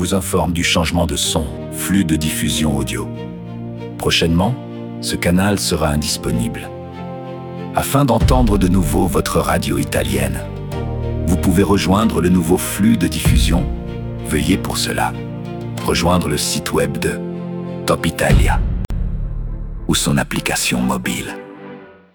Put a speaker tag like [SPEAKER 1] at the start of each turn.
[SPEAKER 1] vous informe du changement de son, flux de diffusion audio. Prochainement, ce canal sera indisponible. Afin d'entendre de nouveau votre radio italienne, vous pouvez rejoindre le nouveau flux de diffusion. Veuillez pour cela rejoindre le site web de Top Italia ou son application mobile.